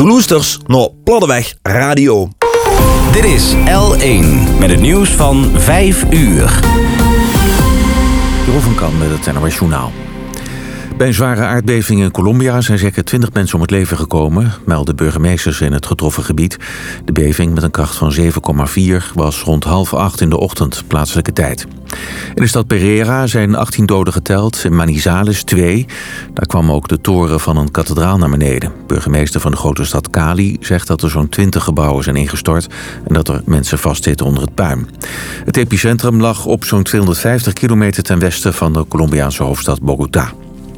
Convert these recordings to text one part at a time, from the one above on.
De Loesters naar Platteweg Radio. Dit is L1 met het nieuws van 5 uur. Jeroen van Kan met het NOS Journaal. Bij een zware aardbeving in Colombia zijn zeker 20 mensen om het leven gekomen, melden burgemeesters in het getroffen gebied. De beving met een kracht van 7,4 was rond 7:30 in de ochtend, plaatselijke tijd. In de stad Pereira zijn 18 doden geteld, in Manizales 2. Daar kwam ook de toren van een kathedraal naar beneden. Burgemeester van de grote stad Cali zegt dat er zo'n 20 gebouwen zijn ingestort en dat er mensen vastzitten onder het puin. Het epicentrum lag op zo'n 250 kilometer ten westen van de Colombiaanse hoofdstad Bogota.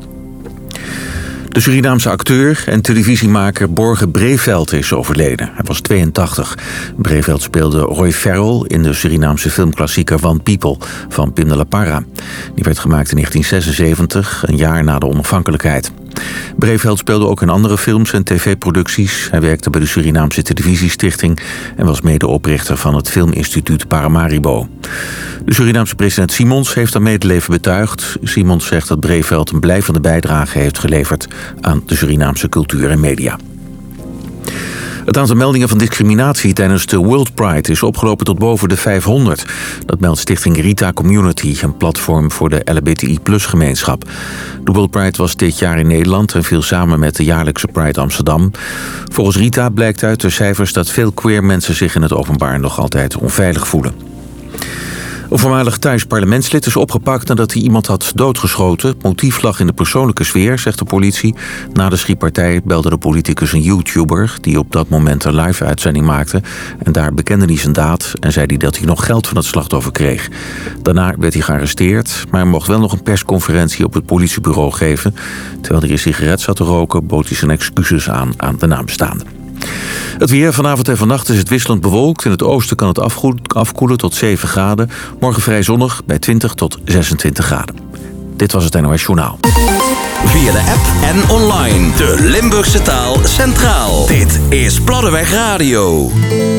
De Surinaamse acteur en televisiemaker Borge Breveld is overleden. Hij was 82. Breveld speelde Roy Farrell in de Surinaamse filmklassieker One People van Pim de la Parra. Die werd gemaakt in 1976, een jaar na de onafhankelijkheid. Breveld speelde ook in andere films en tv-producties. Hij werkte bij de Surinaamse Televisiestichting en was medeoprichter van het filminstituut Paramaribo. De Surinaamse president Simons heeft aan medeleven betuigd. Simons zegt dat Breveld een blijvende bijdrage heeft geleverd aan de Surinaamse cultuur en media. Het aantal meldingen van discriminatie tijdens de World Pride is opgelopen tot boven de 500. Dat meldt stichting Rita Community, een platform voor de LHBTI+-gemeenschap. De World Pride was dit jaar in Nederland en viel samen met de jaarlijkse Pride Amsterdam. Volgens Rita blijkt uit de cijfers dat veel queer mensen zich in het openbaar nog altijd onveilig voelen. Een voormalig Thais parlementslid is opgepakt nadat hij iemand had doodgeschoten. Het motief lag in de persoonlijke sfeer, zegt de politie. Na de schietpartij belde de politicus een YouTuber die op dat moment een live-uitzending maakte. En daar bekende hij zijn daad en zei hij dat hij nog geld van het slachtoffer kreeg. Daarna werd hij gearresteerd, maar hij mocht wel nog een persconferentie op het politiebureau geven. Terwijl hij een sigaret zat te roken, bood hij zijn excuses aan de nabestaanden. Het weer vanavond en vannacht is het wisselend bewolkt. In het oosten kan het afkoelen tot 7 graden. Morgen vrij zonnig bij 20 tot 26 graden. Dit was het NOS Journaal. Via de app en online. De Limburgse taal centraal. Dit is Platteweg Radio.